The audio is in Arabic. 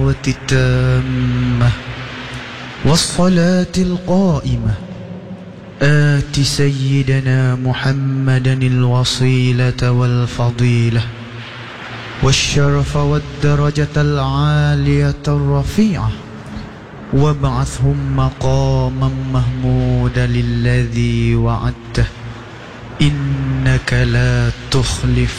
الدعوة التامة والصلاة القائمة آت سيدنا محمدا الوصيلة والفضيلة والشرف والدرجة العالية الرفيعة وابعثهم مقاما محمودا الذي وعدته إنك لا تخلف